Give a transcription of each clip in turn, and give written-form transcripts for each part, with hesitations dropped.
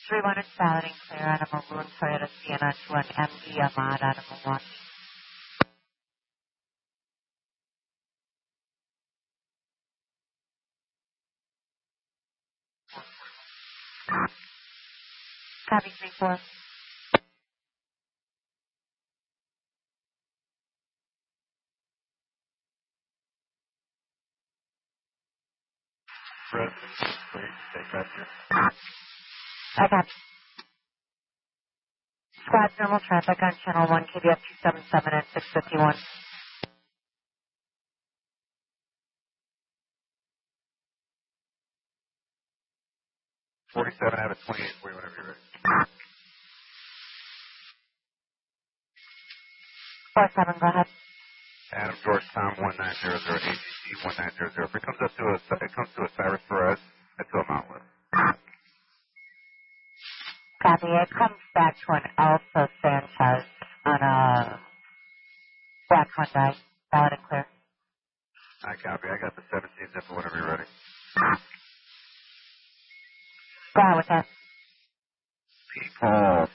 3-1 is valid and clear on a Maroon Toyota Sienna to an MD Ahmad out of Milwaukee. Copy 3-4. Residence, please take message. I got squad thermal traffic on channel 1, KBF 277 at 651. 47 out of 28 for you whenever you're ready. 47, go ahead. Adam George Tom 1900 AGC 1900. If it comes to a Cyrus Perez, it's a Mount List. Copy. It comes back to an Elsa Sanchez on a black Hyundai. Valid and clear. I copy. I got the 17 zipper whenever you're ready. Go ahead with that. Paul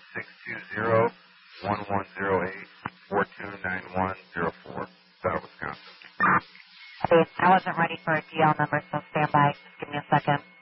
620-1108-429104. South Wisconsin. Copy. I wasn't ready for a DL number, so stand by. Just give me a second.